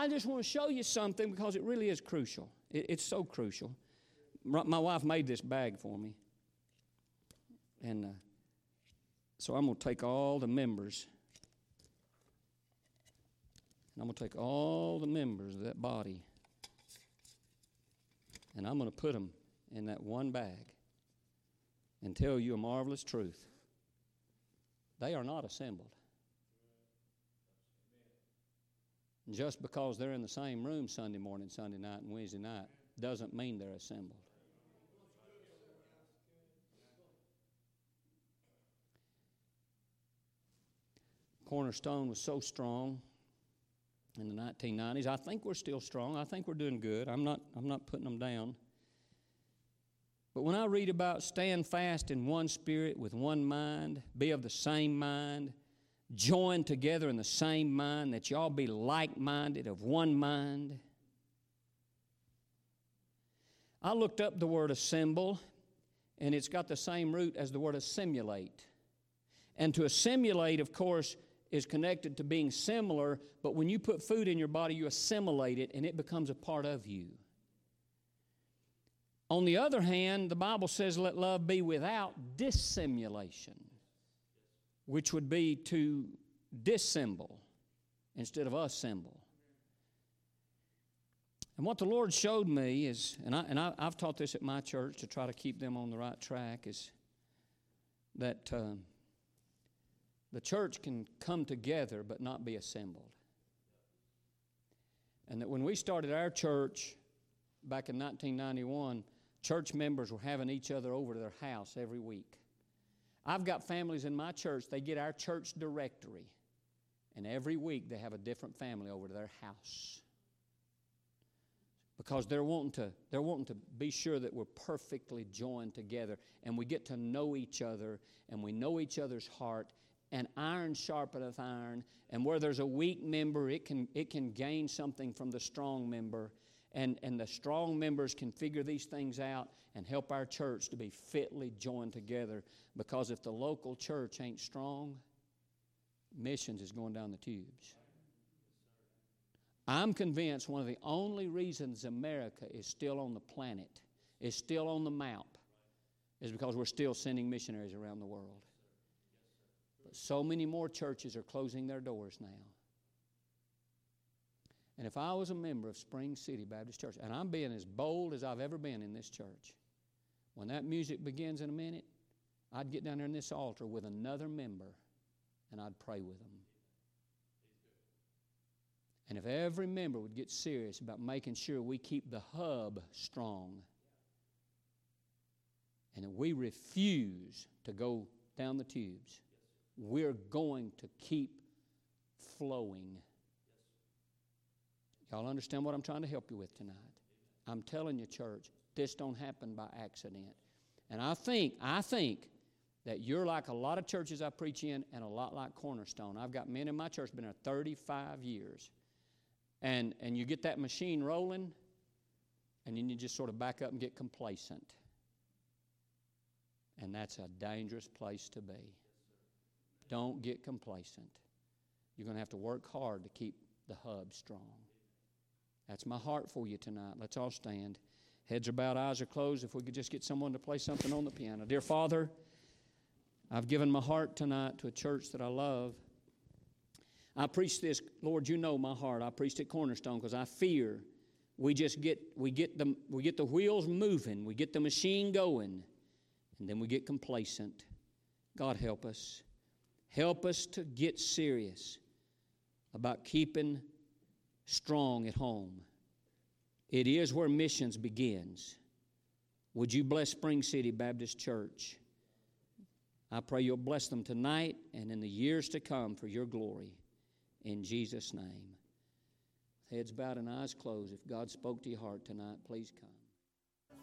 I just want to show you something because it really is crucial. It's so crucial. My wife made this bag for me. And so I'm going to take all the members. And I'm going to take all the members of that body. And I'm going to put them in that one bag and tell you a marvelous truth. They are not assembled. Just because they're in the same room Sunday morning, Sunday night, and Wednesday night doesn't mean they're assembled. Cornerstone was so strong in the 1990s. I think we're still strong. I think we're doing good. I'm not putting them down. But when I read about stand fast in one spirit with one mind, be of the same mind, join together in the same mind, that y'all be like-minded, of one mind. I looked up the word assemble, and it's got the same root as the word assimilate. And to assimilate, of course, is connected to being similar, but when you put food in your body, you assimilate it, and it becomes a part of you. On the other hand, the Bible says, let love be without dissimulation, which would be to dissemble instead of assemble. And what the Lord showed me is, and I've taught this at my church to try to keep them on the right track, is that the church can come together but not be assembled. And that when we started our church back in 1991, church members were having each other over to their house every week. I've got families in my church, they get our church directory, and every week they have a different family over to their house. Because they're wanting to be sure that we're perfectly joined together, and we get to know each other, and we know each other's heart, and iron sharpeneth iron, and where there's a weak member, it can gain something from the strong member. And the strong members can figure these things out and help our church to be fitly joined together. Because if the local church ain't strong, missions is going down the tubes. I'm convinced one of the only reasons America is still on the planet, is still on the map, is because we're still sending missionaries around the world. But so many more churches are closing their doors now. And if I was a member of Spring City Baptist Church, and I'm being as bold as I've ever been in this church, when that music begins in a minute, I'd get down there in this altar with another member, and I'd pray with them. And if every member would get serious about making sure we keep the hub strong, and that we refuse to go down the tubes, we're going to keep flowing. Y'all understand what I'm trying to help you with tonight? I'm telling you, church, this don't happen by accident. And I think that you're like a lot of churches I preach in, and a lot like Cornerstone. I've got men in my church been there 35 years. And you get that machine rolling, and then you just sort of back up and get complacent. And that's a dangerous place to be. Don't get complacent. You're going to have to work hard to keep the hub strong. That's my heart for you tonight. Let's all stand. Heads are bowed, eyes are closed. If we could just get someone to play something on the piano. Dear Father, I've given my heart tonight to a church that I love. I preach this, Lord, you know my heart. I preached at Cornerstone because I fear we get the wheels moving, we get the machine going, and then we get complacent. God help us. Help us to get serious about keeping strong at home. It is where missions begins. Would you bless Spring City Baptist Church? I pray you'll bless them tonight and in the years to come for your glory. In Jesus' name. Heads bowed and eyes closed. If God spoke to your heart tonight, please come.